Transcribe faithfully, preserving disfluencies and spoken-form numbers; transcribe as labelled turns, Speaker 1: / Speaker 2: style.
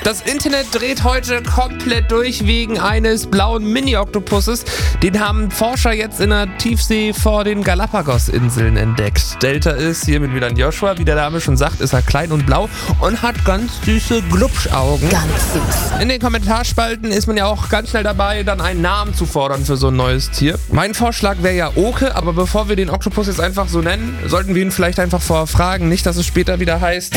Speaker 1: Das Internet dreht heute komplett durch wegen eines blauen Mini-Oktopusses. Den haben Forscher jetzt in der Tiefsee vor den Galapagos-Inseln entdeckt. Delta ist hier mit wieder ein Joshua, wie der Name schon sagt, ist er klein und blau und hat ganz süße Glubschaugen.
Speaker 2: Ganz süß.
Speaker 1: In den Kommentarspalten ist man ja auch ganz schnell dabei, dann einen Namen zu fordern für so ein neues Tier. Mein Vorschlag wäre ja Oke, aber bevor wir den Oktopus jetzt einfach so nennen, sollten wir ihn vielleicht einfach vorher fragen, nicht, dass es später wieder heißt...